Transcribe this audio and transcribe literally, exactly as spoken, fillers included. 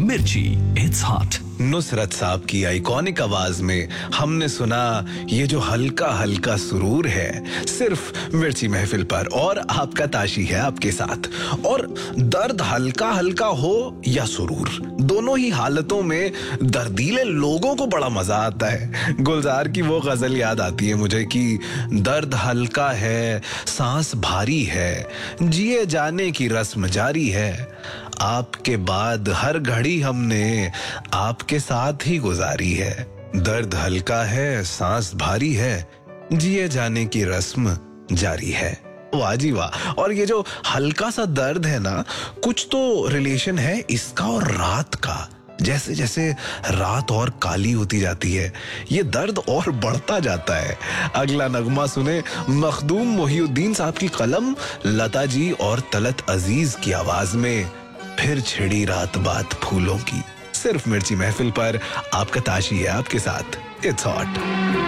मिर्ची, it's hot. Nusrat साहब की आइकॉनिक आवाज में हमने सुना ये जो हल्का हल्का सुरूर है सिर्फ मिर्ची महफिल पर, और आपका ताशी है आपके साथ। और दर्द हल्का हल्का हो या सुरूर, दोनों ही हालतों में दर्दीले लोगों को बड़ा मजा आता है। गुलजार की वो गजल याद आती है मुझे कि दर्द हल्का है, सांस भारी है, जिए जाने की रस्म जारी है, आपके बाद हर घड़ी हमने आपके साथ ही गुजारी है। दर्द हल्का है, सांस भारी है, जिए जाने की रस्म जारी है। वाह जी वाह। और ये जो हल्का सा दर्द है ना, कुछ तो रिलेशन है इसका और रात का। जैसे जैसे रात और काली होती जाती है, ये दर्द और बढ़ता जाता है। अगला नगमा सुने मखदूम मोहिउद्दीन साहब की कलम, लता जी और तलत अजीज की आवाज में। फिर छिड़ी रात बात फूलों की, सिर्फ मिर्ची महफिल पर। आपका ताशी है आपके साथ, इट्स हॉट।